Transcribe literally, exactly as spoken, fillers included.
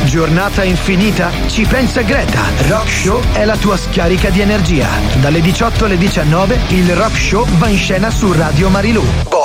Giornata infinita? Ci pensa Greta. Rock Show è la tua scarica di energia. Dalle diciotto alle diciannove il Rock Show va in scena su Radio Marilù.